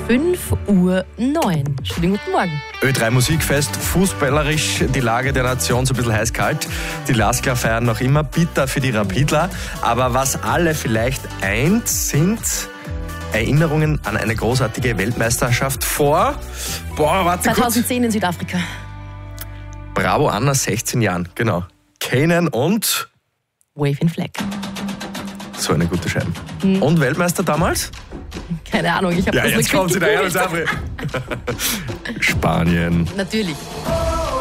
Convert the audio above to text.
5:09 Uhr. Schönen guten Morgen. Ö3 Musikfest, fußballerisch die Lage der Nation so ein bisschen heiß-kalt. Die Laskler feiern noch immer, bitter für die Rapidler. Aber was alle vielleicht eint, sind Erinnerungen an eine großartige Weltmeisterschaft vor 2010 in Südafrika. Bravo Anna, 16 Jahren, genau. Kanan und Waving Flag. so eine gute Scheibe. Und Weltmeister damals? Keine Ahnung, ich habe Ja, das jetzt kommt sie daher. Spanien. Natürlich.